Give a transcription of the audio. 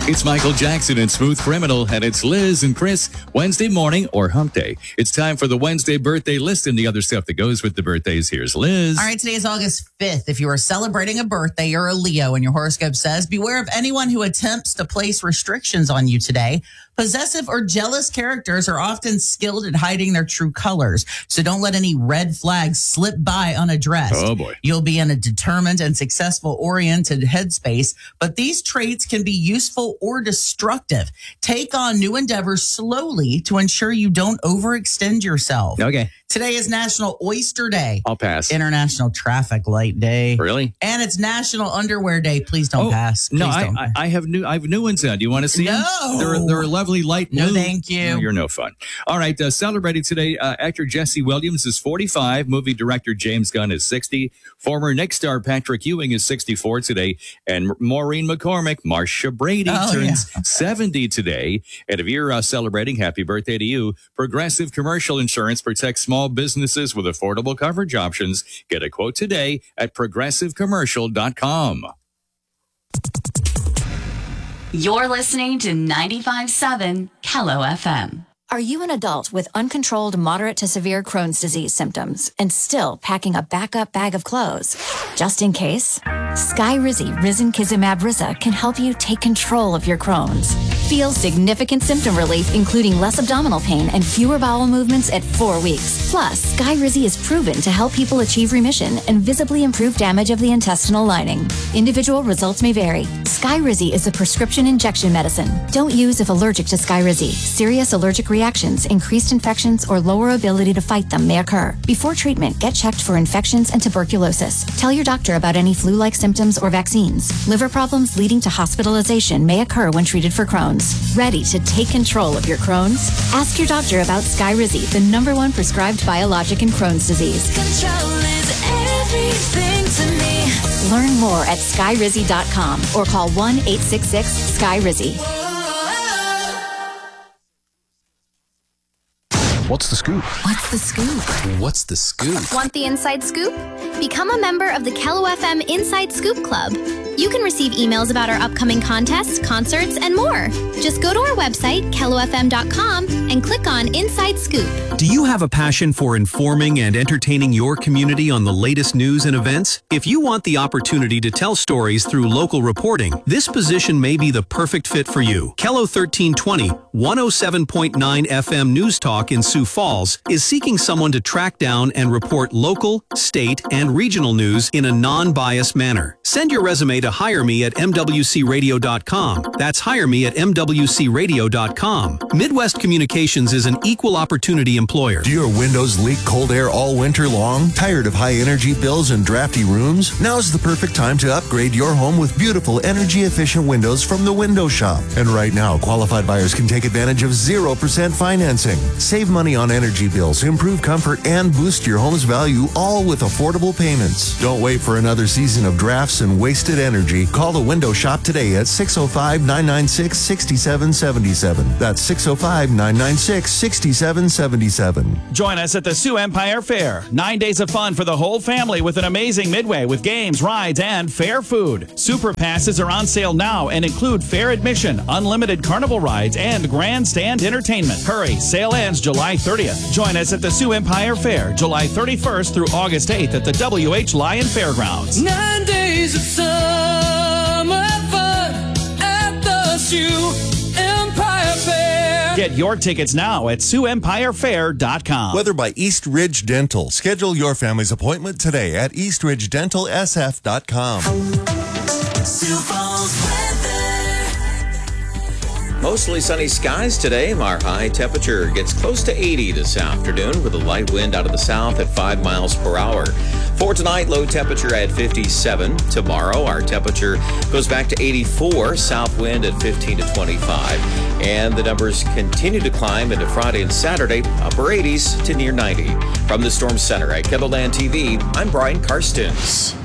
It's Michael Jackson and Smooth Criminal, and it's Liz and Chris, Wednesday morning or hump day. It's time for the Wednesday birthday list and the other stuff that goes with the birthdays. Here's Liz. All right, today is August 5th. If you are celebrating a birthday, you're a Leo, and your horoscope says, beware of anyone who attempts to place restrictions on you today. Possessive or jealous characters are often skilled at hiding their true colors, so don't let any red flags slip by unaddressed. Oh, boy. You'll be in a determined and successful-oriented headspace, but these traits can be useful or destructive. Take on new endeavors slowly to ensure you don't overextend yourself. Okay. Today is National Oyster Day. I'll pass. International Traffic Light Day. Really? And it's National Underwear Day. Please don't pass. Please No, don't. I have new ones on. Do you want to see them? They're lovely light blue. No, thank you. Oh, you're no fun. All right, celebrating today, actor Jesse Williams is 45. Movie director James Gunn is 60. Former Knicks star Patrick Ewing is 64 today. And Maureen McCormick, Marsha Brady turns 70 today. And if you're celebrating, happy birthday to you. Progressive Commercial Insurance protects small businesses with affordable coverage options. Get a quote today at progressivecommercial.com. You're listening to 95.7 Kello FM. Are you an adult with uncontrolled moderate to severe Crohn's disease symptoms and still packing a backup bag of clothes? Just in case, Skyrizi Risankizumab Riza can help you take control of your Crohn's. Feel significant symptom relief, including less abdominal pain and fewer bowel movements at 4 weeks. Plus, Skyrizi is proven to help people achieve remission and visibly improve damage of the intestinal lining. Individual results may vary. Skyrizi is a prescription injection medicine. Don't use if allergic to Skyrizi. Serious allergic reactions, increased infections, or lower ability to fight them may occur. Before treatment, get checked for infections and tuberculosis. Tell your doctor about any flu-like symptoms or vaccines. Liver problems leading to hospitalization may occur when treated for Crohn's. Ready to take control of your Crohn's? Ask your doctor about Skyrizi, the #1 prescribed biologic in Crohn's disease. Control is everything to me. Learn more at skyrizi.com or call 1-866-SKYRIZI. What's the scoop? What's the scoop? What's the scoop? Want the inside scoop? Become a member of the Kello FM Inside Scoop Club. You can receive emails about our upcoming contests, concerts, and more. Just go to our website, kellofm.com, and click on Inside Scoop. Do you have a passion for informing and entertaining your community on the latest news and events? If you want the opportunity to tell stories through local reporting, this position may be the perfect fit for you. Kello 1320, 107.9 FM News Talk in Sioux Falls is seeking someone to track down and report local, state, and regional news in a non-biased manner. Send your resume to hire me at mwcradio.com. That's hire me at mwcradio.com. Midwest Communications is an equal opportunity employer. Do your windows leak cold air all winter long? Tired of high energy bills and drafty rooms? Now's the perfect time to upgrade your home with beautiful energy efficient windows from the Window Shop. And right now, qualified buyers can take advantage of 0% financing. Save money on energy bills, improve comfort, and boost your home's value, all with affordable payments. Don't wait for another season of drafts and wasted energy. Call the Window Shop today at 605-996-6777. That's 605-996-6777. Join us at the Sioux Empire Fair. 9 days of fun for the whole family with an amazing midway with games, rides, and fair food. Super passes are on sale now and include fair admission, unlimited carnival rides, and grandstand entertainment. Hurry, sale ends July 30th. Join us at the Sioux Empire Fair, July 31st through August 8th at the W.H. Lyon Fairgrounds. 9 days of summer fun at the Sioux Empire Fair. Get your tickets now at SiouxEmpireFair.com. Weather by East Ridge Dental. Schedule your family's appointment today at eastridgedentalsf.com. Sioux Falls weather. Mostly sunny skies today. Our high temperature gets close to 80 this afternoon with a light wind out of the south at 5 miles per hour. For tonight, low temperature at 57. Tomorrow, our temperature goes back to 84, south wind at 15 to 25. And the numbers continue to climb into Friday and Saturday, upper 80s to near 90. From the Storm Center at Kettleland TV, I'm Brian Karstens.